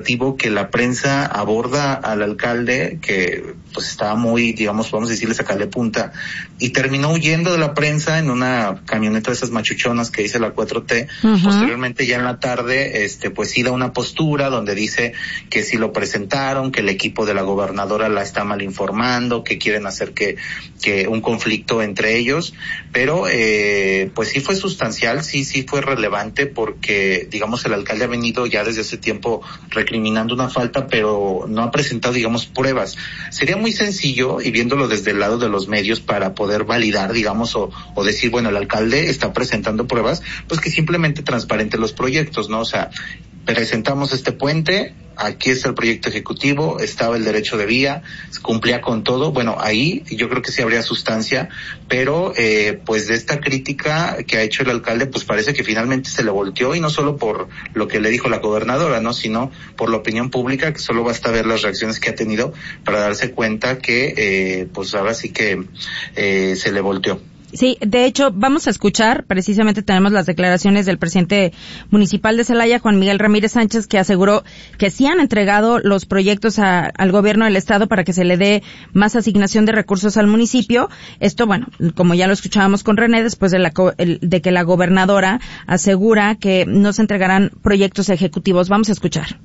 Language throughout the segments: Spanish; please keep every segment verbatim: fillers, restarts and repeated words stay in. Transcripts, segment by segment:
llamativo que la prensa aborda al alcalde, que pues estaba muy, digamos, vamos a decirle, sacarle punta, y terminó huyendo de la prensa en una camioneta de esas machuchonas que dice la cuatro T. Uh-huh. Posteriormente, ya en la tarde, este, pues sí da una postura donde dice que sí lo presentaron, que el equipo de la gobernadora la está mal informando, que quieren hacer que, que un conflicto entre ellos, pero eh, pues sí fue sustancial, sí, sí fue relevante, porque digamos el alcalde ha venido ya desde hace tiempo recriminando una falta, pero no ha presentado, digamos, pruebas. Sería muy sencillo, y viéndolo desde el lado de los medios, para poder validar, digamos, o, o decir, bueno, el alcalde está presentando pruebas, pues que simplemente transparente los proyectos, ¿no? O sea, presentamos este puente, aquí está el proyecto ejecutivo, estaba el derecho de vía, cumplía con todo. Bueno, ahí yo creo que sí habría sustancia, pero eh, pues de esta crítica que ha hecho el alcalde, pues parece que finalmente se le volteó, y no solo por lo que le dijo la gobernadora, ¿no? Sino por la opinión pública, que solo basta ver las reacciones que ha tenido para darse cuenta que eh, pues ahora sí que eh, se le volteó. Sí, de hecho, vamos a escuchar, precisamente tenemos las declaraciones del presidente municipal de Celaya, Juan Miguel Ramírez Sánchez, que aseguró que sí han entregado los proyectos a, al gobierno del estado para que se le dé más asignación de recursos al municipio. Esto, bueno, como ya lo escuchábamos con René, después de, la, de que la gobernadora asegura que no se entregarán proyectos ejecutivos. Vamos a escuchar.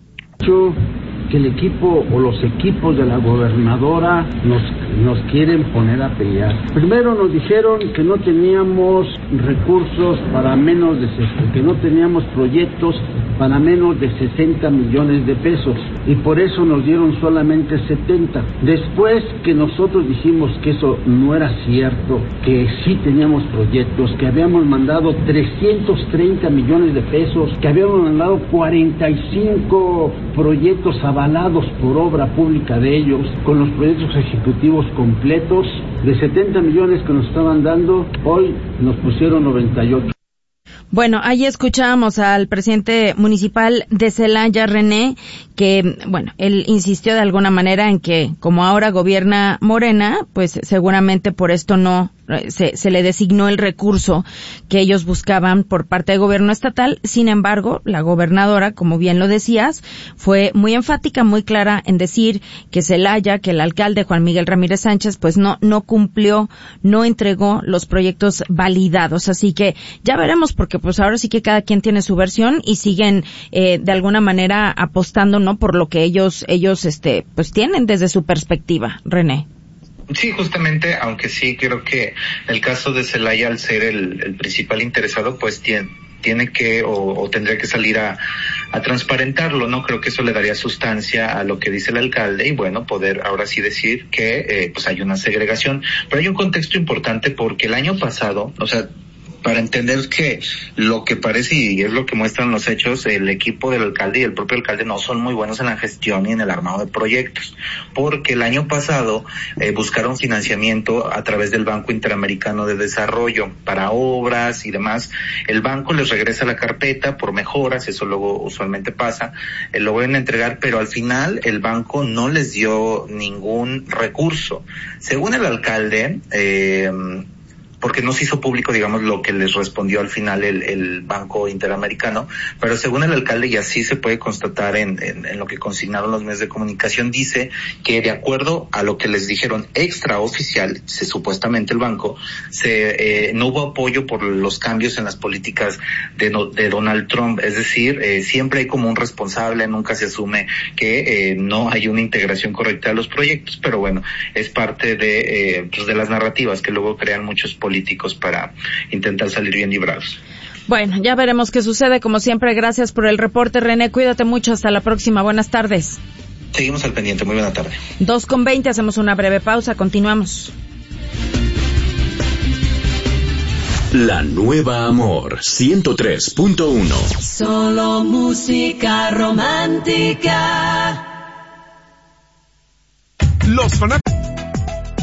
Que el equipo o los equipos de la gobernadora nos nos quieren poner a pelear. Primero nos dijeron que no teníamos recursos para menos de que no teníamos proyectos para menos de sesenta millones de pesos, y por eso nos dieron solamente setenta. Después que nosotros dijimos que eso no era cierto, que sí teníamos proyectos, que habíamos mandado trescientos treinta millones de pesos, que habíamos mandado cuarenta y cinco proyectos avalados por obra pública de ellos, con los proyectos ejecutivos completos, de setenta millones que nos estaban dando, hoy nos pusieron noventa y ocho. Bueno, ahí escuchábamos al presidente municipal de Celaya, René, que, bueno, él insistió de alguna manera en que, como ahora gobierna Morena, pues seguramente por esto no se, se le designó el recurso que ellos buscaban por parte del gobierno estatal. Sin embargo, la gobernadora, como bien lo decías, fue muy enfática, muy clara en decir que Celaya, que el alcalde Juan Miguel Ramírez Sánchez, pues no, no cumplió, no entregó los proyectos validados. Así que ya veremos, porque pues ahora sí que cada quien tiene su versión y siguen eh, de alguna manera apostando, ¿no?, por lo que ellos ellos este pues tienen desde su perspectiva, René. Sí, justamente, aunque sí creo que el caso de Celaya, al ser el, el principal interesado, pues tiene tiene que o, o tendría que salir a, a transparentarlo, ¿no? Creo que eso le daría sustancia a lo que dice el alcalde, y bueno, poder ahora sí decir que eh, pues hay una segregación. Pero hay un contexto importante, porque el año pasado, o sea, para entender que lo que parece y es lo que muestran los hechos, el equipo del alcalde y el propio alcalde no son muy buenos en la gestión y en el armado de proyectos, porque el año pasado eh, buscaron financiamiento a través del Banco Interamericano de Desarrollo para obras y demás. El banco les regresa la carpeta por mejoras, eso luego usualmente pasa, eh, lo vuelven a entregar, pero al final el banco no les dio ningún recurso. Según el alcalde, eh, porque no se hizo público, digamos, lo que les respondió al final el, el Banco Interamericano, pero según el alcalde, y así se puede constatar en, en, en lo que consignaron los medios de comunicación, dice que de acuerdo a lo que les dijeron extraoficial, se, supuestamente el banco, se eh, no hubo apoyo por los cambios en las políticas de, no, de Donald Trump, es decir, eh, siempre hay como un responsable, nunca se asume que eh, no hay una integración correcta de los proyectos, pero bueno, es parte de, eh, pues de las narrativas que luego crean muchos políticos políticos para intentar salir bien librados. Bueno, ya veremos qué sucede. Como siempre, gracias por el reporte, René. Cuídate mucho. Hasta la próxima. Buenas tardes. Seguimos al pendiente. Muy buena tarde. dos con veinte. Hacemos una breve pausa. Continuamos. La Nueva Amor ciento tres punto uno. Solo música romántica. Los fanáticos